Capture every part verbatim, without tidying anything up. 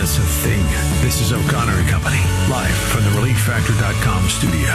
That's a thing. This is O'Connor and Company, live from the relief factor dot com studio.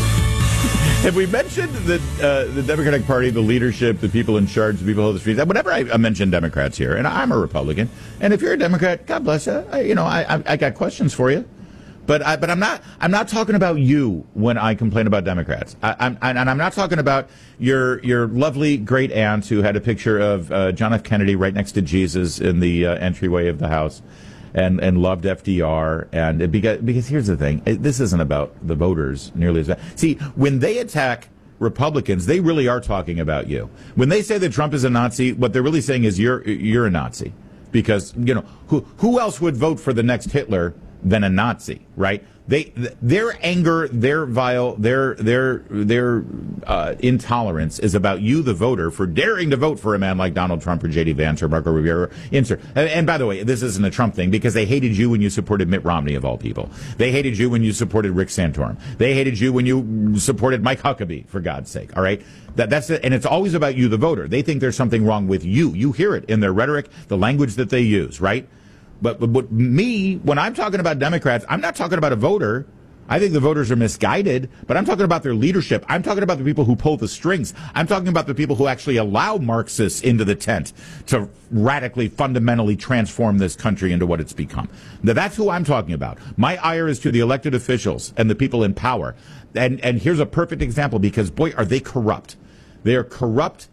Have we mentioned that uh, the Democratic Party, the leadership, the people in charge, the people who hold the streets? Whenever I, I mention Democrats here, and I'm a Republican, and if you're a Democrat, God bless you. I, you know, I, I, I got questions for you, but I, but I'm not I'm not talking about you when I complain about Democrats. I, I'm and I'm not talking about your your lovely great aunt who had a picture of uh, John F. Kennedy right next to Jesus in the uh, entryway of the house. And and loved F D R, and it, because because here's the thing, it, this isn't about the voters nearly as bad. See, when they attack Republicans, they really are talking about you. When they say that Trump is a Nazi, what they're really saying is you're you're a Nazi, because you know who who else would vote for the next Hitler than a Nazi, right? They their anger, their vile, their their their uh, intolerance is about you, the voter, for daring to vote for a man like Donald Trump or J D Vance or Marco Rubio. Insert. And, and by the way, this isn't a Trump thing, because they hated you when you supported Mitt Romney of all people. They hated you when you supported Rick Santorum. They hated you when you supported Mike Huckabee, for God's sake. All right, that that's it. And it's always about you, the voter. They think there's something wrong with you. You hear it in their rhetoric, the language that they use, right? But, but, but me, when I'm talking about Democrats, I'm not talking about a voter. I think the voters are misguided, but I'm talking about their leadership. I'm talking about the people who pull the strings. I'm talking about the people who actually allow Marxists into the tent to radically, fundamentally transform this country into what it's become. Now, that's who I'm talking about. My ire is to the elected officials and the people in power. And, and here's a perfect example, because, boy, are they corrupt. They are corrupt.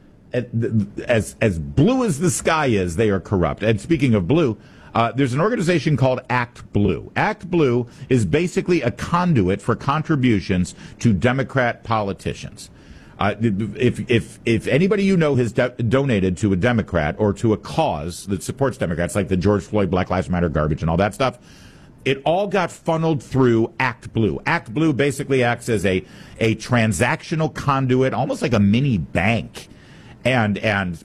As, as blue as the sky is, they are corrupt. And speaking of blue, Uh, there's an organization called Act Blue. Act Blue is basically a conduit for contributions to Democrat politicians. Uh, if if if anybody you know has do- donated to a Democrat or to a cause that supports Democrats, like the George Floyd, Black Lives Matter garbage and all that stuff, it all got funneled through Act Blue. Act Blue basically acts as a a transactional conduit, almost like a mini bank, and and.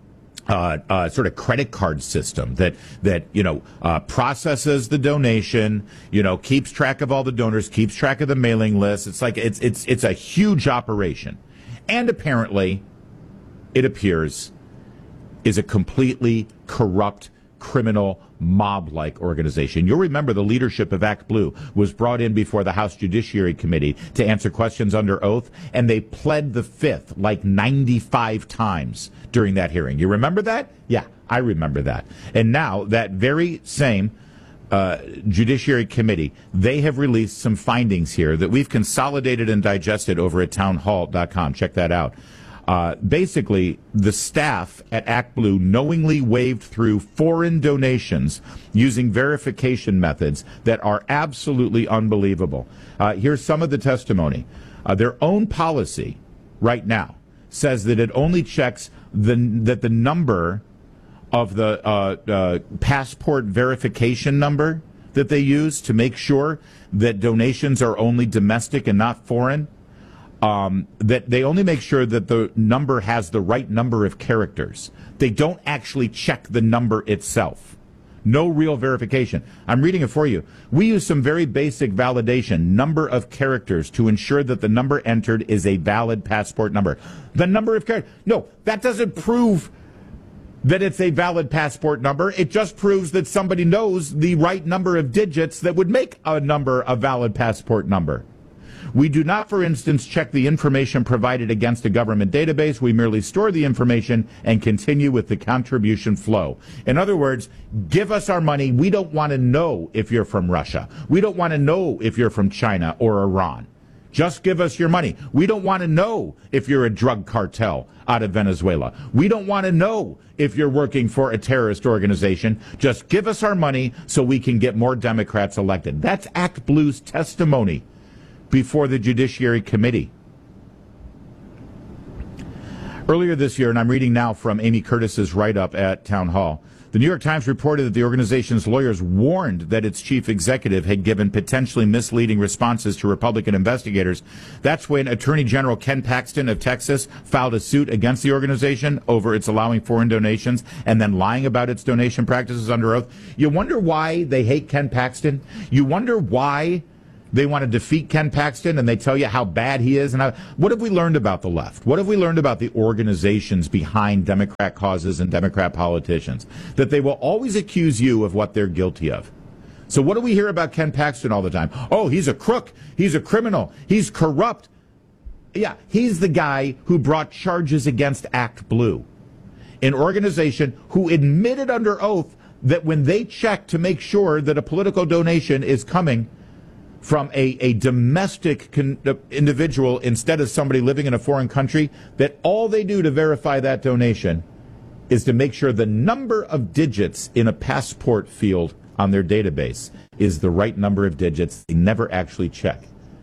Uh, uh, sort of credit card system that that you know uh, processes the donation, you know, keeps track of all the donors, keeps track of the mailing list. It's like it's it's it's a huge operation, and apparently, it appears, is a completely corrupt, criminal, mob-like organization. You'll remember the leadership of Act Blue was brought in before the House Judiciary Committee to answer questions under oath, and they pled the fifth like ninety-five times during that hearing. You remember that? Yeah, I remember that. And now that very same uh, Judiciary Committee, they have released some findings here that we've consolidated and digested over at town hall dot com. Check that out. Uh, basically, the staff at Act Blue knowingly waved through foreign donations using verification methods that are absolutely unbelievable. Uh, here's some of the testimony. Uh, their own policy right now says that it only checks the that the number of the uh, uh, passport verification number that they use to make sure that donations are only domestic and not foreign. Um, that they only make sure that the number has the right number of characters. They don't actually check the number itself. No real verification. I'm reading it for you. We use some very basic validation, number of characters, to ensure that the number entered is a valid passport number. The number of characters. No, that doesn't prove that it's a valid passport number. It just proves that somebody knows the right number of digits that would make a number a valid passport number. We do not, for instance, check the information provided against a government database. We merely store the information and continue with the contribution flow. In other words, give us our money. We don't want to know if you're from Russia. We don't want to know if you're from China or Iran. Just give us your money. We don't want to know if you're a drug cartel out of Venezuela. We don't want to know if you're working for a terrorist organization. Just give us our money so we can get more Democrats elected. That's Act Blue's testimony before the Judiciary Committee. Earlier this year, and I'm reading now from Amy Curtis's write-up at Town Hall, the New York Times reported that the organization's lawyers warned that its chief executive had given potentially misleading responses to Republican investigators. That's when Attorney General Ken Paxton of Texas filed a suit against the organization over its allowing foreign donations and then lying about its donation practices under oath. You wonder why they hate Ken Paxton? You wonder why they want to defeat Ken Paxton, and they tell you how bad he is. And how, what have we learned about the left? What have we learned about the organizations behind Democrat causes and Democrat politicians? That they will always accuse you of what they're guilty of. So what do we hear about Ken Paxton all the time? Oh, he's a crook. He's a criminal. He's corrupt. Yeah, he's the guy who brought charges against Act Blue, an organization who admitted under oath that when they check to make sure that a political donation is coming from a, a domestic con- individual instead of somebody living in a foreign country, that all they do to verify that donation is to make sure the number of digits in a passport field on their database is the right number of digits. They never actually check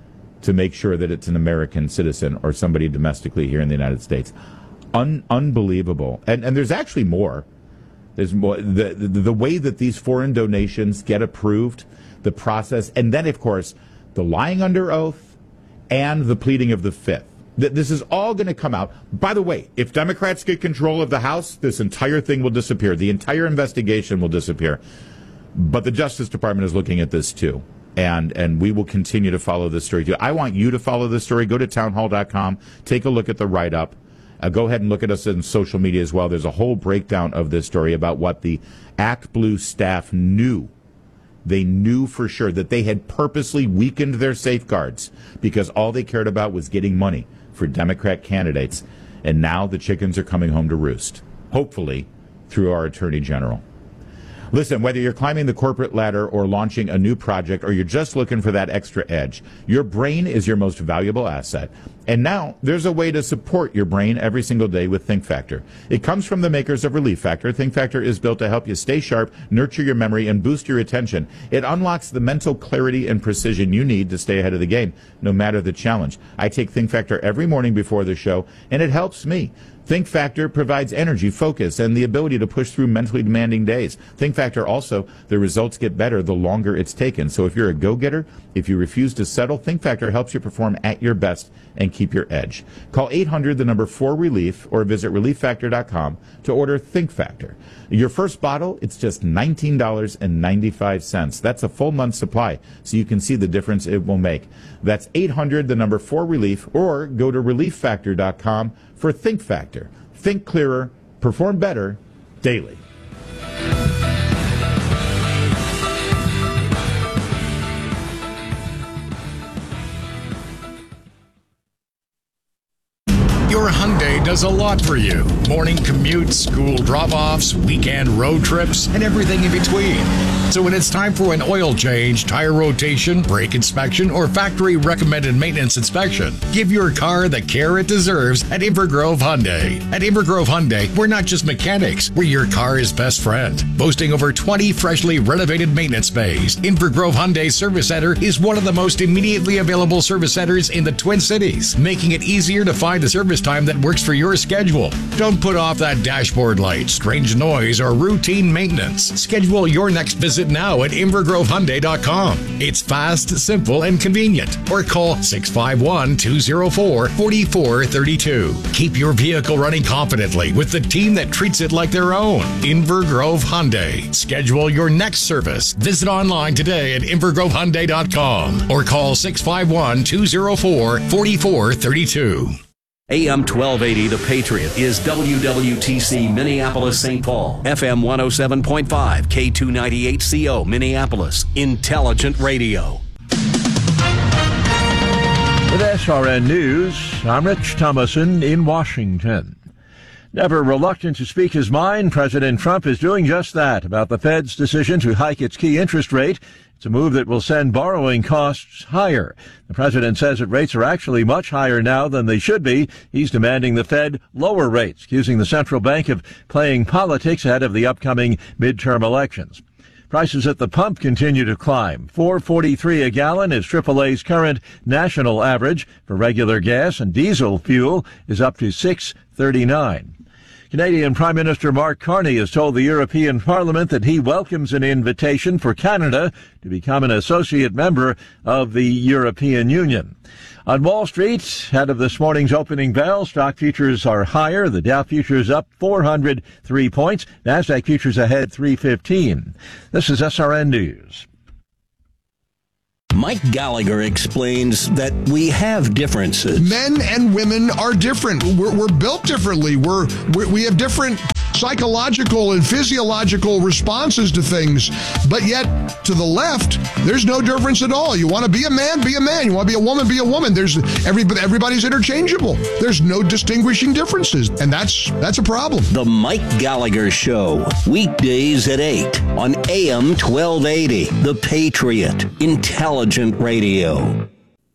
to make sure that it's an American citizen or somebody domestically here in the United States. Un- unbelievable. And and there's actually more. There's more. The, the the way that these foreign donations get approved, the process, and then, of course, the lying under oath and the pleading of the fifth. This is all going to come out. By the way, if Democrats get control of the House, this entire thing will disappear. The entire investigation will disappear. But the Justice Department is looking at this, too. And and we will continue to follow this story, too. I want you to follow this story. Go to town hall dot com. Take a look at the write-up. Uh, go ahead and look at us on social media as well. There's a whole breakdown of this story about what the Act Blue staff knew. They knew for sure that they had purposely weakened their safeguards because all they cared about was getting money for Democrat candidates. And now the chickens are coming home to roost, hopefully through our Attorney General. Listen, whether you're climbing the corporate ladder or launching a new project or you're just looking for that extra edge, your brain is your most valuable asset. And now there's a way to support your brain every single day with ThinkFactor. It comes from the makers of Relief Factor. ThinkFactor is built to help you stay sharp, nurture your memory, and boost your attention. It unlocks the mental clarity and precision you need to stay ahead of the game, no matter the challenge. I take ThinkFactor every morning before the show, and it helps me. ThinkFactor provides energy, focus, and the ability to push through mentally demanding days. ThinkFactor also, the results get better the longer it's taken. So if you're a go-getter, if you refuse to settle, ThinkFactor helps you perform at your best and keep your edge. Call eight hundred, the number four relief, or visit relief factor dot com to order ThinkFactor. Your first bottle, it's just nineteen dollars and ninety-five cents. That's a full month's supply, so you can see the difference it will make. That's eight hundred, the number four relief, or go to relief factor dot com for ThinkFactor. Think clearer, perform better, daily. Your Hyundai does a lot for you. Morning commutes, school drop-offs, weekend road trips, and everything in between. So when it's time for an oil change, tire rotation, brake inspection, or factory-recommended maintenance inspection, give your car the care it deserves at Invergrove Hyundai. At Invergrove Hyundai, we're not just mechanics, we're your car's best friend. Boasting over twenty freshly renovated maintenance bays, Invergrove Hyundai Service Center is one of the most immediately available service centers in the Twin Cities, making it easier to find a service time that works for your schedule. Don't put off that dashboard light, strange noise, or routine maintenance. Schedule your next visit now at invergrove hyundai dot com. It's fast, simple, and convenient. Or call six five one, two zero four, four four three two. Keep your vehicle running confidently with the team that treats it like their own. Invergrove Hyundai. Schedule your next service. Visit online today at invergrove hyundai dot com or call six five one, two zero four, four four three two. A M twelve eighty The Patriot is W W T C Minneapolis Saint Paul, F M one oh seven point five, K two ninety-eight C O Minneapolis, Intelligent Radio. With S R N News, I'm Rich Thomason in Washington. Never reluctant to speak his mind, President Trump is doing just that about the Fed's decision to hike its key interest rate. It's a move that will send borrowing costs higher. The president says that rates are actually much higher now than they should be. He's demanding the Fed lower rates, accusing the central bank of playing politics ahead of the upcoming midterm elections. Prices at the pump continue to climb. four forty-three a gallon is triple A's current national average. For regular gas and diesel fuel is up to six thirty-nine. Canadian Prime Minister Mark Carney has told the European Parliament that he welcomes an invitation for Canada to become an associate member of the European Union. On Wall Street, ahead of this morning's opening bell, stock futures are higher. The Dow futures up four hundred three points. NASDAQ futures ahead three fifteen. This is S R N News. Mike Gallagher explains that we have differences. Men and women are different. We're, we're built differently. We're, we're we have different psychological and physiological responses to things. But yet, to the left, there's no difference at all. You want to be a man, be a man. You want to be a woman, be a woman. There's everybody, everybody's interchangeable. There's no distinguishing differences, and that's that's a problem. The Mike Gallagher Show, weekdays at eight on A M twelve eighty. The Patriot, Intelligent Radio.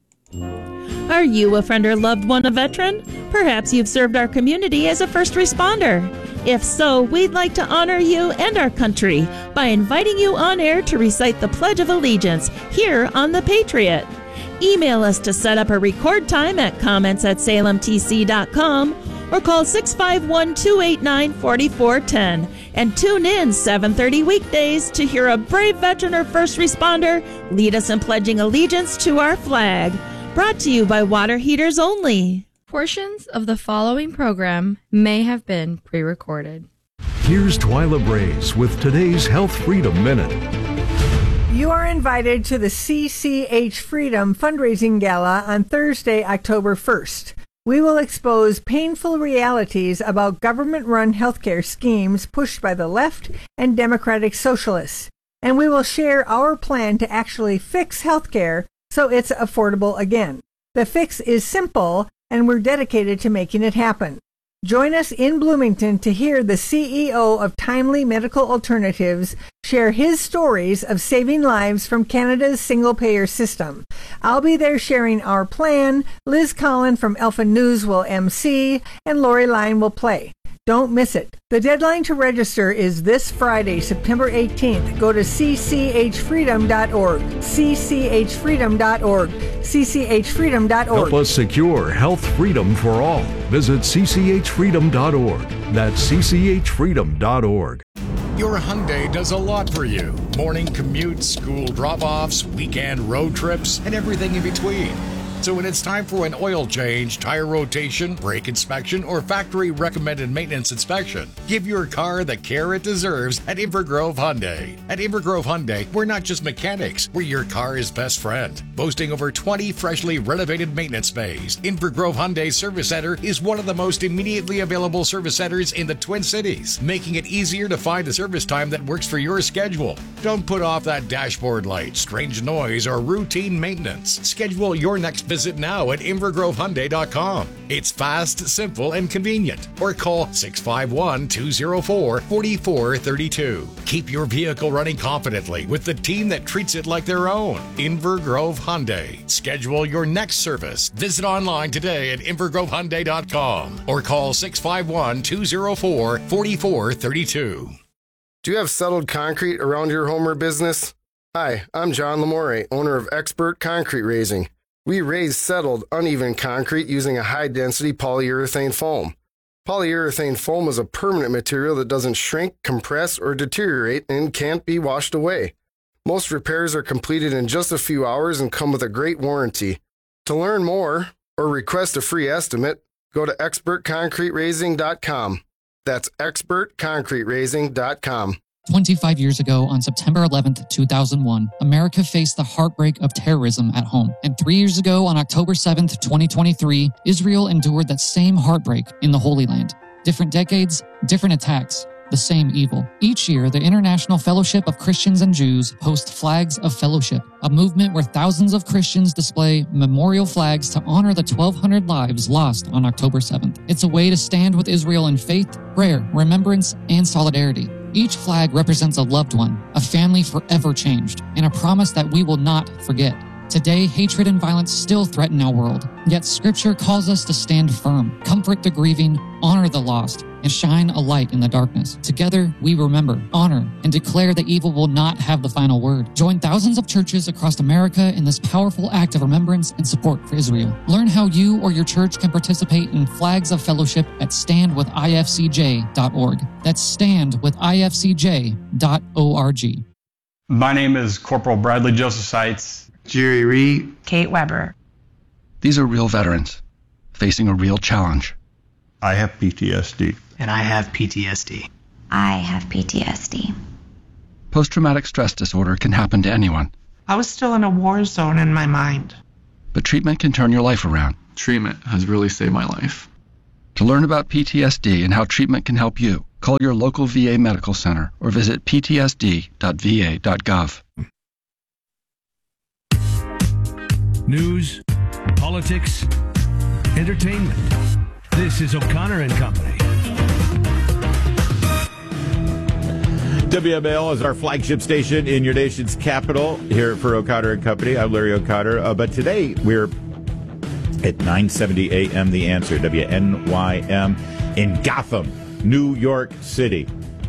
Are you a friend or loved one a veteran? Perhaps you've served our community as a first responder. If so, we'd like to honor you and our country by inviting you on air to recite the Pledge of Allegiance here on The Patriot. Email us to set up a record time at comments at salem t c dot com or call six five one, two eight nine, four four one zero and tune in seven thirty weekdays to hear a brave veteran or first responder lead us in pledging allegiance to our flag. Brought to you by Water Heaters Only. Portions of the following program may have been pre-recorded. Here's Twyla Braze with today's Health Freedom Minute. You are invited to the C C H Freedom Fundraising Gala on Thursday, October first. We will expose painful realities about government-run healthcare schemes pushed by the left and Democratic Socialists. And we will share our plan to actually fix healthcare so it's affordable again. The fix is simple, and we're dedicated to making it happen. Join us in Bloomington to hear the C E O of Timely Medical Alternatives share his stories of saving lives from Canada's single-payer system. I'll be there sharing our plan. Liz Collin from Alpha News will M C, and Lori Line will play. Don't miss it. The deadline to register is this Friday, September eighteenth. Go to c c h freedom dot org. c c h freedom dot org. c c h freedom dot org. Help us secure health freedom for all. Visit c c h freedom dot org. That's c c h freedom dot org. Your Hyundai does a lot for you. Morning commutes, school drop-offs, weekend road trips, and everything in between. So when it's time for an oil change, tire rotation, brake inspection, or factory recommended maintenance inspection, give your car the care it deserves at Invergrove Hyundai. At Invergrove Hyundai, we're not just mechanics, we're your car's best friend. Boasting over twenty freshly renovated maintenance bays, Invergrove Hyundai Service Center is one of the most immediately available service centers in the Twin Cities, making it easier to find a service time that works for your schedule. Don't put off that dashboard light, strange noise, or routine maintenance. Schedule your next visit now at invergrove hyundai dot com. It's fast, simple, and convenient. Or call six five one, two zero four, four four three two. Keep your vehicle running confidently with the team that treats it like their own. Invergrove Hyundai. Schedule your next service. Visit online today at invergrove hyundai dot com or call six five one, two zero four, four four three two. Do you have settled concrete around your home or business? Hi, I'm John Lamore, owner of Expert Concrete Raising. We raise settled, uneven concrete using a high-density polyurethane foam. Polyurethane foam is a permanent material that doesn't shrink, compress, or deteriorate and can't be washed away. Most repairs are completed in just a few hours and come with a great warranty. To learn more or request a free estimate, go to expert concrete raising dot com. That's expert concrete raising dot com. twenty-five years ago, on September eleventh, two thousand one, America faced the heartbreak of terrorism at home. And three years ago, on October seventh, twenty twenty-three, Israel endured that same heartbreak in the Holy Land. Different decades, different attacks, the same evil. Each year, the International Fellowship of Christians and Jews hosts Flags of Fellowship, a movement where thousands of Christians display memorial flags to honor the twelve hundred lives lost on October seventh. It's a way to stand with Israel in faith, prayer, remembrance, and solidarity. Each flag represents a loved one, a family forever changed, and a promise that we will not forget. Today, hatred and violence still threaten our world, yet Scripture calls us to stand firm, comfort the grieving, honor the lost, and shine a light in the darkness. Together, we remember, honor, and declare that evil will not have the final word. Join thousands of churches across America in this powerful act of remembrance and support for Israel. Learn how you or your church can participate in Flags of Fellowship at stand with I F C J dot org. That's stand with I F C J dot org. My name is Corporal Bradley Joseph Seitz. Jerry Reed. Kate Weber. These are real veterans facing a real challenge. I have P T S D. And I have P T S D. I have P T S D. Post-traumatic stress disorder can happen to anyone, I was still in a war zone in my mind. But treatment can turn your life around. Treatment has really saved my life. To learn about P T S D and how treatment can help you, call your local V A medical center or visit p t s d dot v a dot gov. News, politics, entertainment. This is O'Connor and Company. W M A L is our flagship station in your nation's capital here for O'Connor and Company. I'm Larry O'Connor. Uh, but today we're at nine seventy A M The Answer, W N Y M, in Gotham, New York City.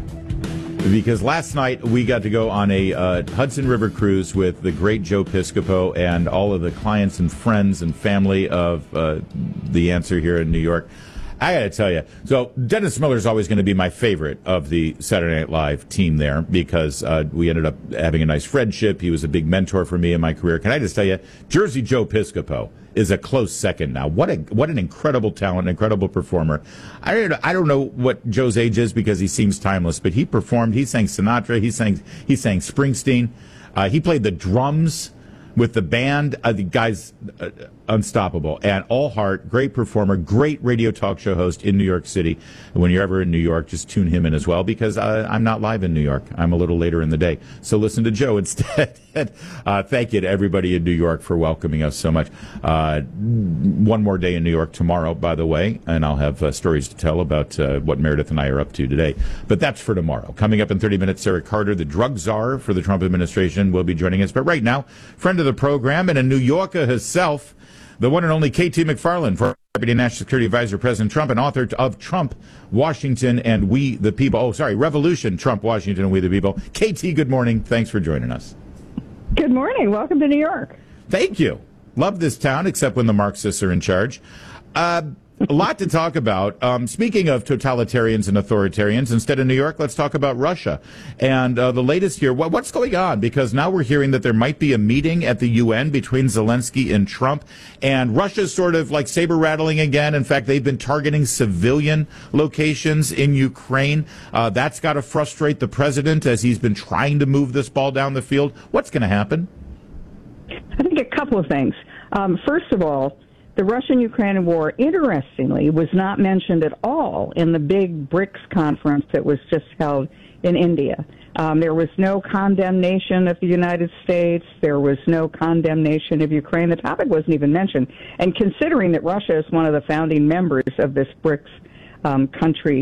Because last night we got to go on a uh, Hudson River cruise with the great Joe Piscopo and all of the clients and friends and family of uh, The Answer here in New York. I got to tell you, so Dennis Miller is always going to be my favorite of the Saturday Night Live team there because uh, we ended up having a nice friendship. He was a big mentor for me in my career. Can I just tell you, Jersey Joe Piscopo is a close second now. What a what an incredible talent, incredible performer. I don't, I don't know what Joe's age is because he seems timeless, but he performed. He sang Sinatra. He sang he sang Springsteen. Uh, he played the drums with the band. Uh, the guy's uh, unstoppable and all heart, great performer, great radio talk show host in New York City. When you're ever in New York, just tune him in as well because uh, I'm not live in New York. I'm a little later in the day. So listen to Joe instead. uh, thank you to everybody in New York for welcoming us so much. Uh, one more day in New York tomorrow, by the way, and I'll have uh, stories to tell about uh, what Meredith and I are up to today. But that's for tomorrow. Coming up in thirty minutes, Sarah Carter, the drug czar for the Trump administration, will be joining us. But right now, friend of the program and a New Yorker herself, the one and only K T McFarland, for Deputy National Security Advisor, President Trump, and author of Trump, Washington, and We the People. Oh, sorry, Revolution, Trump, Washington, and We the People. K T, good morning. Thanks for joining us. Good morning. Welcome to New York. Thank you. Love this town, except when the Marxists are in charge. Uh, a lot to talk about. Um, speaking of totalitarians and authoritarians, instead of New York, let's talk about Russia. And uh, the latest here, what, what's going on? Because now we're hearing that there might be a meeting at the U N between Zelensky and Trump. And Russia's sort of like saber rattling again. In fact, they've been targeting civilian locations in Ukraine. Uh, that's got to frustrate the president as he's been trying to move this ball down the field. What's going to happen? I think a couple of things. Um, first of all, the Russian-Ukrainian war, interestingly, was not mentioned at all in the big BRICS conference that was just held in India. Um, there was no condemnation of the United States. There was no condemnation of Ukraine. The topic wasn't even mentioned. And considering that Russia is one of the founding members of this BRICS um, country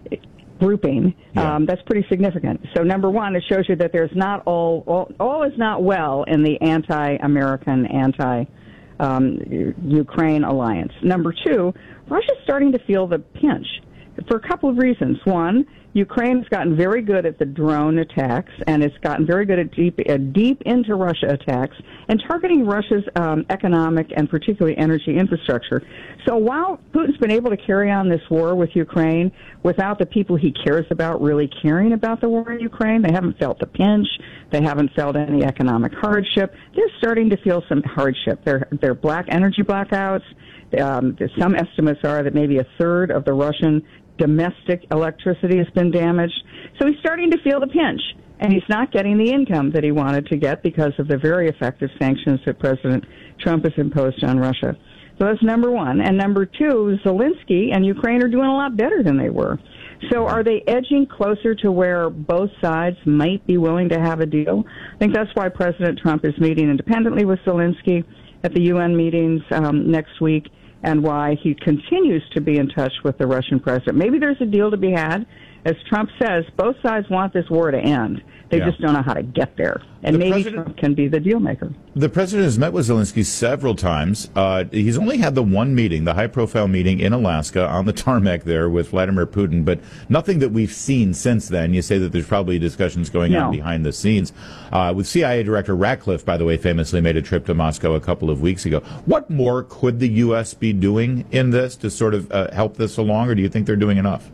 grouping, yeah. um, that's pretty significant. So, number one, it shows you that there's not all, all, all is not well in the anti-American, anti Um, Ukraine alliance. Number two, Russia's starting to feel the pinch for a couple of reasons. One, Ukraine's gotten very good at the drone attacks, and it's gotten very good at deep, uh, deep into Russia attacks and targeting Russia's um, economic and particularly energy infrastructure. So while Putin's been able to carry on this war with Ukraine without the people he cares about really caring about the war in Ukraine, they haven't felt the pinch. They haven't felt any economic hardship. They're starting to feel some hardship. There, there are black energy blackouts. Um, some estimates are that maybe a third of the Russian domestic electricity has been damaged. So he's starting to feel the pinch, and he's not getting the income that he wanted to get because of the very effective sanctions that President Trump has imposed on Russia. So that's number one. And number two, Zelensky and Ukraine are doing a lot better than they were. So are they edging closer to where both sides might be willing to have a deal? I think that's why President Trump is meeting independently with Zelensky at the U N meetings um, next week, and why he continues to be in touch with the Russian president. Maybe there's a deal to be had. As Trump says, both sides want this war to end. They Yeah. just don't know how to get there. And The maybe president- Trump can be the deal maker. The president has met with Zelensky several times. Uh, he's only had the one meeting, the high-profile meeting in Alaska on the tarmac there with Vladimir Putin, but nothing that we've seen since then. You say that there's probably discussions going on No. behind the scenes. Uh, with C I A Director Ratcliffe, by the way, famously made a trip to Moscow a couple of weeks ago. What more could the U S be doing in this to sort of uh, help this along, or do you think they're doing enough?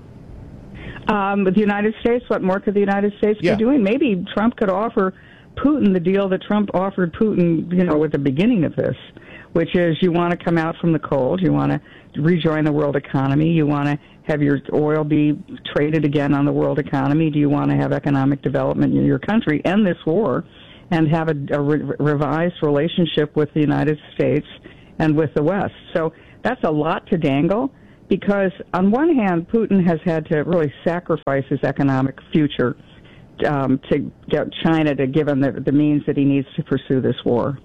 Um, with the United States, what more could the United States Yeah. be doing? Maybe Trump could offer Putin the deal that Trump offered Putin, you know, at the beginning of this, which is you want to come out from the cold, you want to rejoin the world economy, you want to have your oil be traded again on the world economy, do you want to have economic development in your country, end this war, and have a, a re- revised relationship with the United States and with the West. So that's a lot to dangle, because on one hand, Putin has had to really sacrifice his economic future um, to get China to give him the, the means that he needs to pursue this war.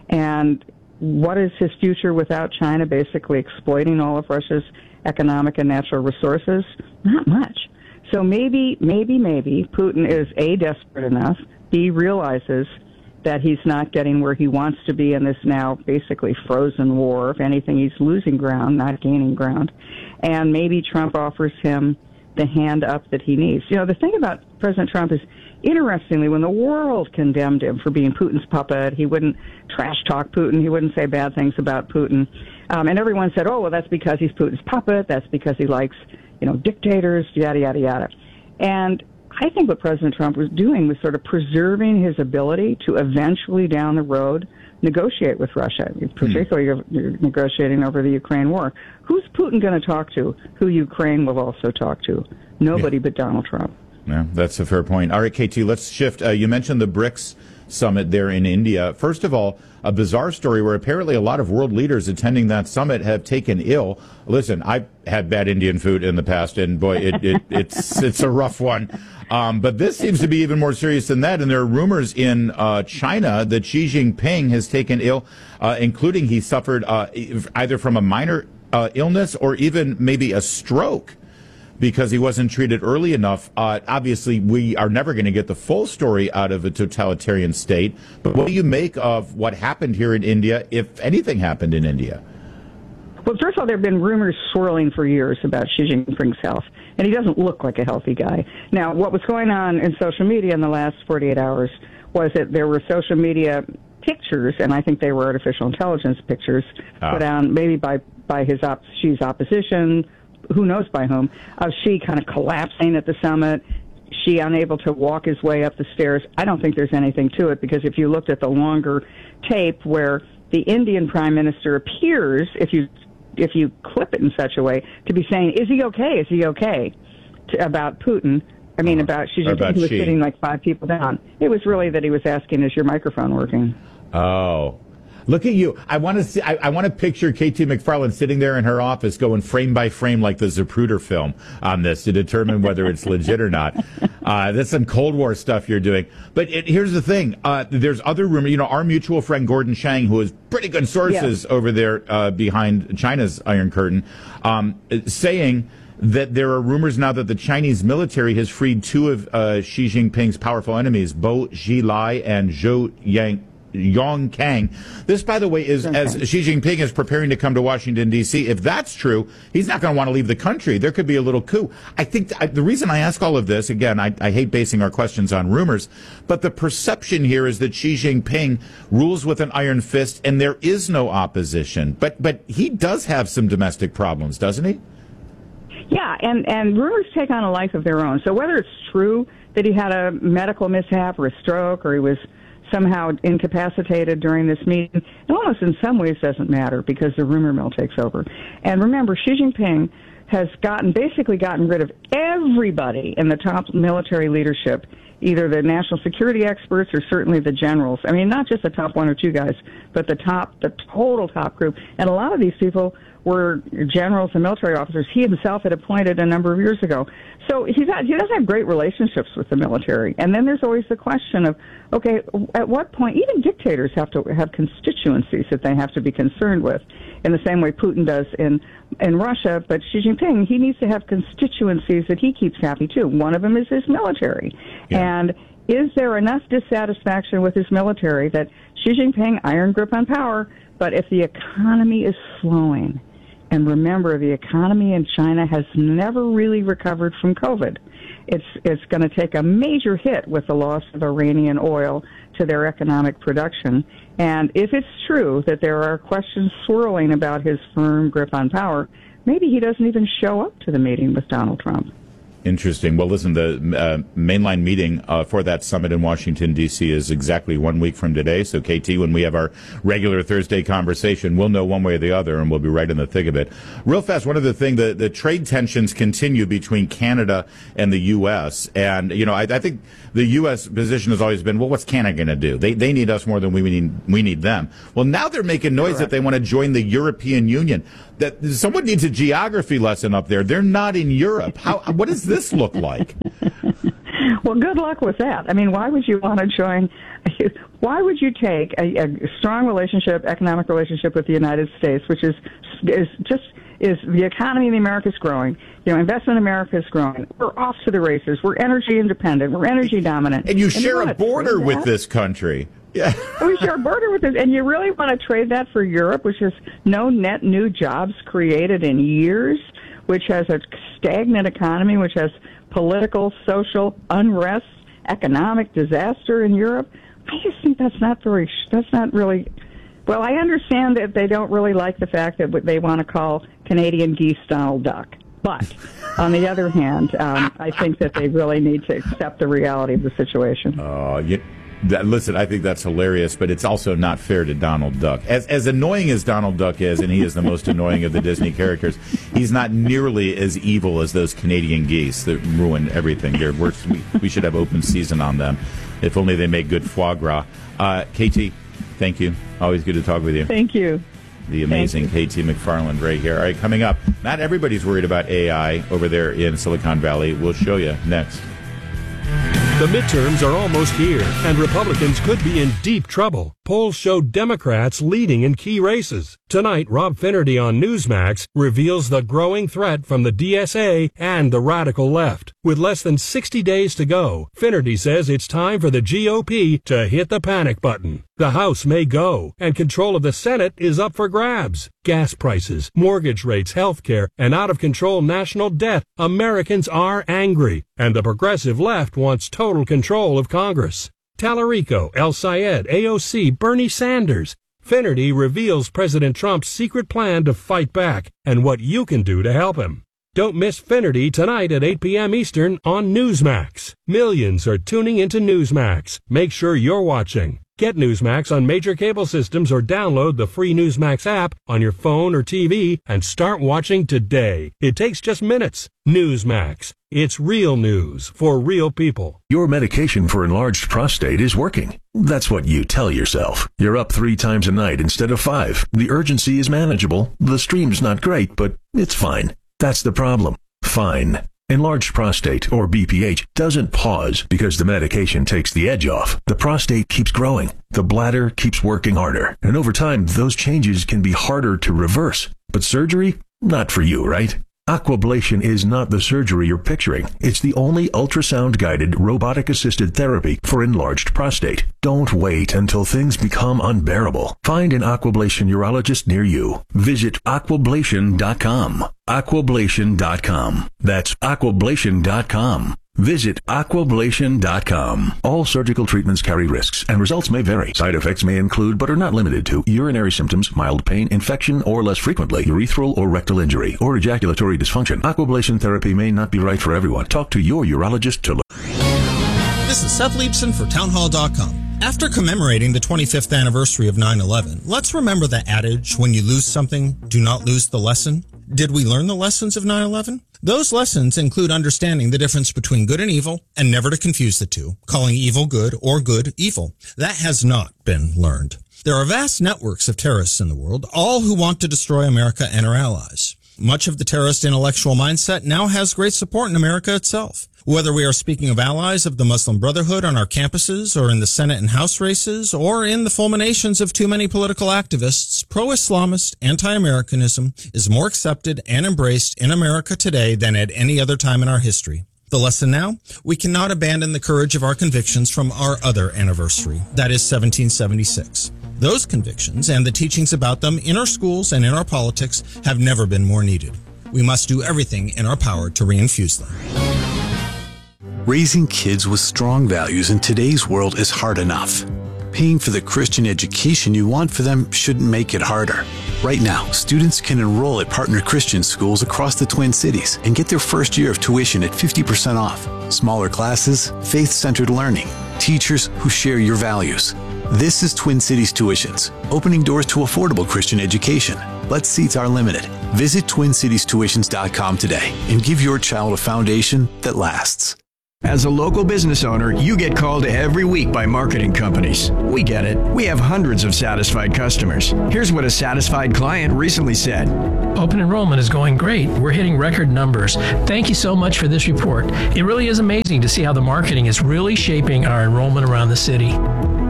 And what is his future without China basically exploiting all of Russia's economic and natural resources? Not much. So maybe, maybe, maybe Putin is A, desperate enough, B, realizes that he's not getting where he wants to be in this now basically frozen war. If anything, he's losing ground, not gaining ground. And maybe Trump offers him the hand up that he needs. You know, the thing about President Trump is, interestingly, when the world condemned him for being Putin's puppet, he wouldn't trash talk Putin, he wouldn't say bad things about Putin. Um, and everyone said, oh, well, that's because he's Putin's puppet, that's because he likes, you know, dictators, yada, yada, yada. And I think what President Trump was doing was sort of preserving his ability to eventually down the road negotiate with Russia, particularly mm. negotiating over the Ukraine war. Who's Putin going to talk to? Who Ukraine will also talk to? Nobody yeah. but Donald Trump. Yeah, that's a fair point. All right, K T, let's shift. Uh, you mentioned the BRICS summit there in India. First of all, a bizarre story where apparently a lot of world leaders attending that summit have taken ill. Listen, I've had bad Indian food in the past, and boy, it, it, it's it's a rough one. Um, but this seems to be even more serious than that. And there are rumors in uh, China that Xi Jinping has taken ill, uh, including he suffered uh, either from a minor uh, illness or even maybe a stroke, because he wasn't treated early enough. Uh, obviously, we are never going to get the full story out of a totalitarian state. But what do you make of what happened here in India, if anything happened in India? Well, first of all, there have been rumors swirling for years about Xi Jinping's health, and he doesn't look like a healthy guy. Now, what was going on in social media in the last forty-eight hours was that there were social media pictures, and I think they were artificial intelligence pictures, ah. put out maybe by, by his op- Xi's opposition, who knows by whom, of Xi kind of collapsing at the summit, Xi unable to walk his way up the stairs. I don't think there's anything to it, because if you looked at the longer tape where the Indian prime minister appears, if you if you clip it in such a way, to be saying, is he okay, is he okay, to, about Putin, I mean, uh, about Xi Jinping, who was sitting like five people down. It was really that he was asking, is your microphone working? Oh. Look at you. I want to see, I, I want to picture K T McFarland sitting there in her office going frame by frame like the Zapruder film on this to determine whether it's legit or not. Uh, that's some Cold War stuff you're doing. But it, here's the thing. Uh, there's other rumor. You know, our mutual friend Gordon Chang, who has pretty good sources yeah. over there uh, behind China's Iron Curtain, um, saying that there are rumors now that the Chinese military has freed two of uh, Xi Jinping's powerful enemies, Bo Xilai and Zhou Yang. Yong Kang. This, by the way, is okay. as Xi Jinping is preparing to come to Washington, D C. If that's true, he's not going to want to leave the country. There could be a little coup. I think th- I, the reason I ask all of this, again, I, I hate basing our questions on rumors, but the perception here is that Xi Jinping rules with an iron fist and there is no opposition. But but he does have some domestic problems, doesn't he? Yeah, and, and rumors take on a life of their own. So whether it's true that he had a medical mishap or a stroke or he was somehow incapacitated during this meeting, it almost in some ways doesn't matter, because the rumor mill takes over. And remember, Xi Jinping has gotten basically gotten rid of everybody in the top military leadership, either the national security experts or certainly the generals. I mean, not just the top one or two guys, but the top, the total top group. And a lot of these people were generals and military officers he himself had appointed a number of years ago. So he's not, he doesn't have great relationships with the military. And then there's always the question of, okay, at what point, even dictators have to have constituencies that they have to be concerned with, in the same way Putin does in, in Russia. But Xi Jinping, he needs to have constituencies that he keeps happy too. One of them is his military. Yeah. And is there enough dissatisfaction with his military that Xi Jinping, iron grip on power, but if the economy is slowing, and remember, the economy in China has never really recovered from COVID. It's it's going to take a major hit with the loss of Iranian oil to their economic production. And if it's true that there are questions swirling about his firm grip on power, maybe he doesn't even show up to the meeting with Donald Trump. Interesting. Well, listen, the uh, mainline meeting uh, for that summit in Washington, D C is exactly one week from today. So, K T, when we have our regular Thursday conversation, we'll know one way or the other, and we'll be right in the thick of it. Real fast, one other thing, the, the trade tensions continue between Canada and the U S. And, you know, I, I think the U S position has always been, well, what's Canada going to do? They they need us more than we need, we need them. Well, now they're making noise Correct. that they want to join the European Union. That someone needs a geography lesson up there. They're not in Europe. How? What does this look like? Well, good luck with that. I mean, why would you want to join? Why would you take a, a strong relationship, economic relationship with the United States, which is is just is the economy in America is growing. You know, investment in America is growing. We're off to the races. We're energy independent. We're energy dominant. And you and share you a border with this country. Yeah. We share a border with this, and you really want to trade that for Europe, which has no net new jobs created in years, which has a stagnant economy, which has political, social unrest, economic disaster in Europe. I just think that's not very, that's not really, well, I understand that they don't really like the fact that they want to call Canadian geese Donald Duck. But on the other hand, um, I think that they really need to accept the reality of the situation. Oh, uh, you... That, listen, I think that's hilarious, but it's also not fair to Donald Duck. As as annoying as Donald Duck is, and he is the most annoying of the Disney characters, he's not nearly as evil as those Canadian geese that ruin everything here. We're, we, we should have open season on them. If only they make good foie gras. Uh, K T, thank you. Always good to talk with you. Thank you. The amazing K T McFarland right here. All right, coming up, not everybody's worried about A I over there in Silicon Valley. We'll show you next. The midterms are almost here, and Republicans could be in deep trouble. Polls show Democrats leading in key races. Tonight, Rob Finnerty on Newsmax reveals the growing threat from the D S A and the radical left. With less than sixty days to go, Finnerty says it's time for the G O P to hit the panic button. The House may go, and control of the Senate is up for grabs. Gas prices, mortgage rates, health care, and out-of-control national debt. Americans are angry, and the progressive left wants total control of Congress. Tallarico, El Sayed, A O C, Bernie Sanders. Finnerty reveals President Trump's secret plan to fight back and what you can do to help him. Don't miss Finnerty tonight at eight p.m. Eastern on Newsmax. Millions are tuning into Newsmax. Make sure you're watching. Get Newsmax on major cable systems or download the free Newsmax app on your phone or T V and start watching today. It takes just minutes. Newsmax. It's real news for real people. Your medication for enlarged prostate is working. That's what you tell yourself. You're up three times a night instead of five. The urgency is manageable. The stream's not great, but it's fine. That's the problem. Fine. Enlarged prostate, or B P H, doesn't pause because the medication takes the edge off. The prostate keeps growing. The bladder keeps working harder. And over time, those changes can be harder to reverse. But surgery? Not for you, right? Aquablation is not the surgery you're picturing. It's the only ultrasound-guided, robotic-assisted therapy for enlarged prostate. Don't wait until things become unbearable. Find an Aquablation urologist near you. Visit aquablation dot com. aquablation dot com. That's aquablation dot com. Visit aquablation dot com. All surgical treatments carry risks, and results may vary. Side effects may include, but are not limited to, urinary symptoms, mild pain, infection, or less frequently, urethral or rectal injury, or ejaculatory dysfunction. Aquablation therapy may not be right for everyone. Talk to your urologist to learn. This is Seth Leibson for townhall dot com. After commemorating the twenty-fifth anniversary of nine eleven, let's remember the adage, when you lose something, do not lose the lesson. Did we learn the lessons of nine eleven? Those lessons include understanding the difference between good and evil, and never to confuse the two, calling evil good or good evil. That has not been learned. There are vast networks of terrorists in the world, all who want to destroy America and our allies. Much of the terrorist intellectual mindset now has great support in America itself. Whether we are speaking of allies of the Muslim Brotherhood on our campuses, or in the Senate and House races, or in the fulminations of too many political activists, pro-Islamist anti-Americanism is more accepted and embraced in America today than at any other time in our history. The lesson now? We cannot abandon the courage of our convictions from our other anniversary, that is seventeen seventy-six. Those convictions and the teachings about them in our schools and in our politics have never been more needed. We must do everything in our power to reinfuse them. Raising kids with strong values in today's world is hard enough. paying for the Christian education you want for them shouldn't make it harder. Right now, students can enroll at partner Christian schools across the Twin Cities and get their first year of tuition at fifty percent off. Smaller classes, faith-centered learning, teachers who share your values. This is Twin Cities Tuitions, opening doors to affordable Christian education. But seats are limited. Visit twin cities tuitions dot com today and give your child a foundation that lasts. As a local business owner, you get called every week by marketing companies. We get it. We have hundreds of satisfied customers. Here's what a satisfied client recently said. Open enrollment is going great. We're hitting record numbers. Thank you so much for this report. It really is amazing to see how the marketing is really shaping our enrollment around the city.